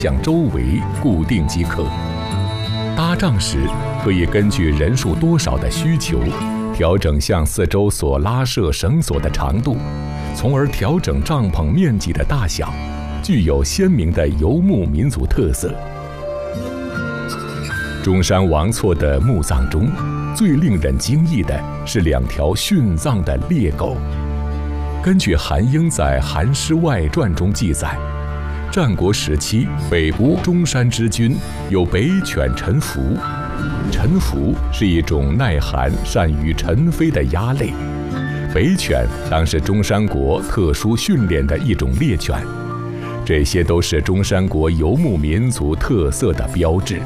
向周围固定即可。搭帐时，可以根据人数多少的需求，调整向四周所拉设绳索的长度，从而调整帐篷面积的大小，具有鲜明的游牧民族特色。中山王错的墓葬中，最令人惊异的是2条殉葬的猎狗。根据韩英在《韩诗外传》中记载，战国时期北部中山之军有北犬陈福。陈福是一种耐寒、善于晨飞的鸭类。北犬当是中山国特殊训练的一种猎犬，这些都是中山国游牧民族特色的标志。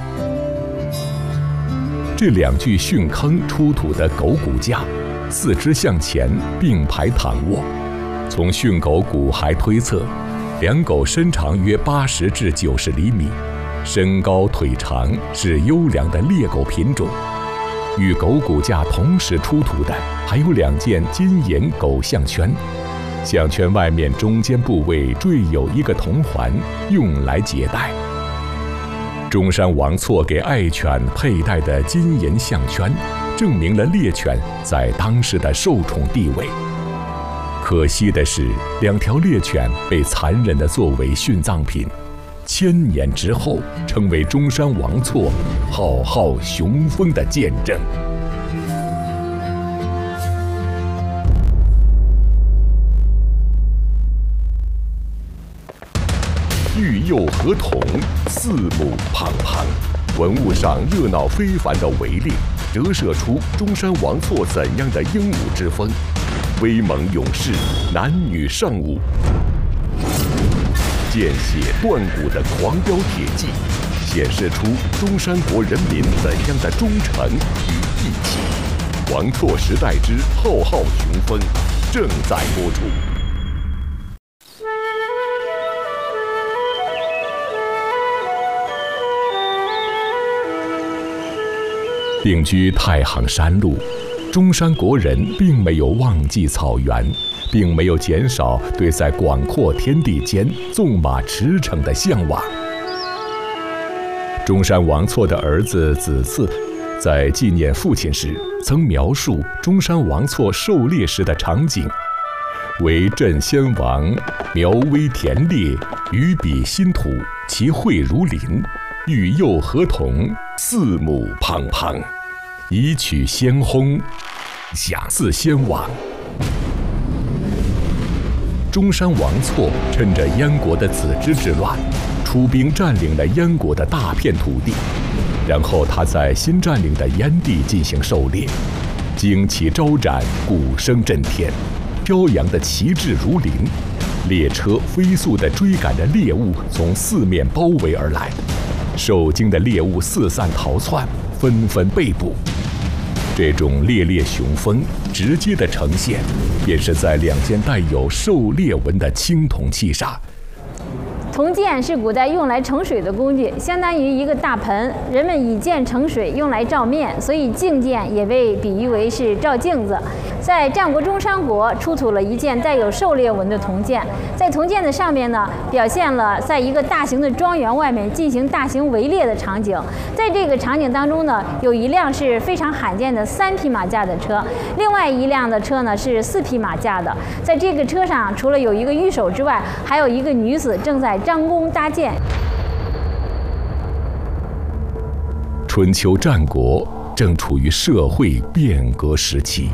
这2具殉坑出土的狗骨架，四肢向前并排躺卧。从殉狗骨骸推测，2狗身长约80至90厘米，身高腿长，是优良的猎狗品种。与狗骨架同时出土的还有2件金银狗项圈，项圈外面中间部位缀有一个铜环，用来结带。中山王错给爱犬佩戴的金银项圈，证明了猎犬在当时的受宠地位。可惜的是，2条猎犬被残忍地作为殉葬品，1000年之后成为中山王错浩浩雄风的见证。玉釉合同，四目胖胖，文物上热闹非凡的围猎，折射出中山王错怎样的英武之风。威猛勇士，男女尚武，见血断骨的狂飙铁骑，显示出中山国人民怎样的忠诚与义气。王错时代之浩浩雄风正在播出。定居太行山路，中山国人并没有忘记草原，并没有减少对在广阔天地间纵马驰骋的向往。中山王错的儿子子次在纪念父亲时，曾描述中山王错狩猎时的场景，为镇先王，苗威田猎，鱼比新土，其惠如林，玉釉合同，四目胖胖，以取先轰，享祀先王。中山王错趁着燕国的子之之乱，出兵占领了燕国的大片土地，然后他在新占领的燕地进行狩猎，旌旗招展，鼓声震天，飘扬的旗帜如林，列车飞速地追赶着猎物从四面包围而来，受惊的猎物四散逃窜，纷纷被捕。这种烈烈雄风直接的呈现，便是在2件带有狩猎纹的青铜器上。 铜剑是古代用来盛水的工具，相当于一个大盆，人们以剑盛水，用来照面，所以镜剑也被比喻为是照镜子。在战国中山国出土了一件带有狩猎纹的铜剑，在铜剑的上面呢，表现了在一个大型的庄园外面进行大型围猎的场景。在这个场景当中呢，有一辆是非常罕见的3匹马架的车，另外一辆的车呢是4匹马架的。在这个车上，除了有一个御手之外，还有一个女子正在张弓搭箭。 春秋战国正处于社会变革时期。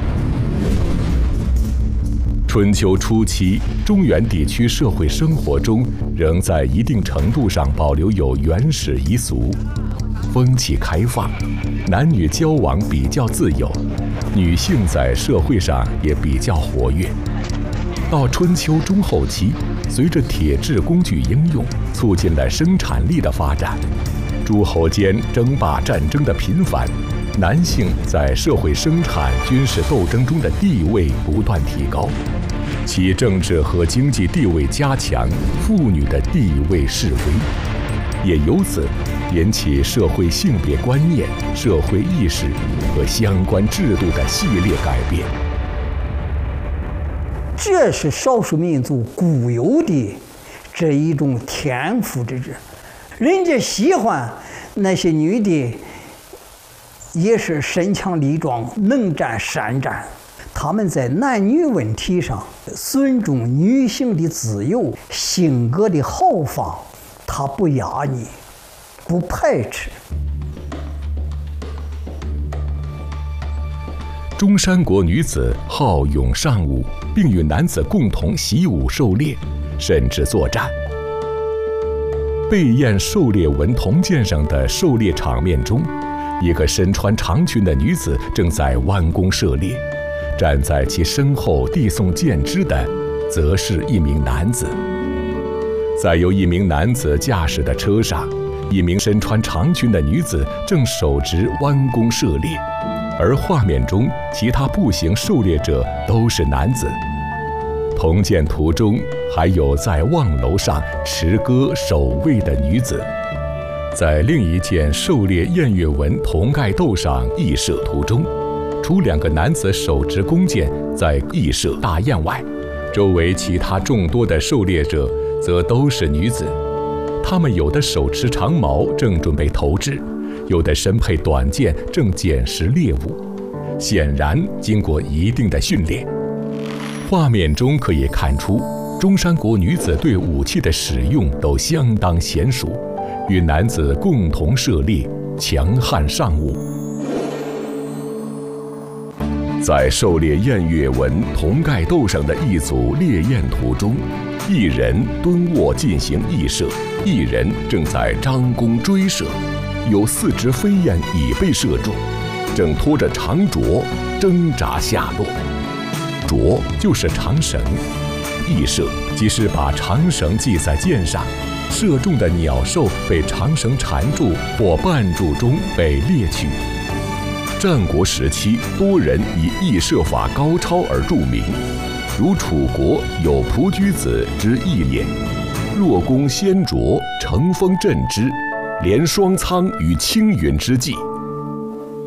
春秋初期，中原地区社会生活中仍在一定程度上保留有原始习俗，风气开放，男女交往比较自由，女性在社会上也比较活跃。到春秋中后期，随着铁制工具应用，促进了生产力的发展，诸侯间争霸战争的频繁，男性在社会生产、军事斗争中的地位不断提高，其政治和经济地位加强，妇女的地位式微，也由此引起社会性别观念、社会意识和相关制度的系列改变。 这是少数民族固有的这一种天赋之人家喜欢那些女的，也是身强力壮，能战善战。他们在男女问题上尊重女性的自由、性格的豪放，他不压抑，不排斥。 中山国女子好勇尚武，并与男子共同习武狩猎，甚至作战。贝雁狩猎纹铜剑上的狩猎场面中，一个身穿长裙的女子正在弯弓射猎，站在其身后递送箭枝的，则是一名男子。在由一名男子驾驶的车上，一名身穿长裙的女子正手执弯弓射猎，而画面中其他步行狩猎者都是男子。铜剑图中还有在望楼上持戈守卫的女子。在另一件狩猎偃月纹铜盖斗上羿射图中，除两个男子手持弓箭在羿射大雁外，周围其他众多的狩猎者则都是女子。他们有的手持长矛正准备投掷，有的身佩短剑正捡拾猎物，显然经过一定的训练。画面中可以看出，中山国女子对武器的使用都相当娴熟，与男子共同射猎，强悍尚武。在狩猎偃月纹铜盖斗上的一组猎雁图中，一人蹲卧进行羿射，一人正在张弓追射，有4只飞雁已被射中，正拖着长斫挣扎下落。斫就是长绳，羿射即是把长绳系在箭上，射中的鸟兽被长绳缠住或绊住中被猎取。战国时期，多人以羿射法高超而著名，如楚国有蒲居子之羿也，若弓先着，乘风振之，连双仓与青云之计。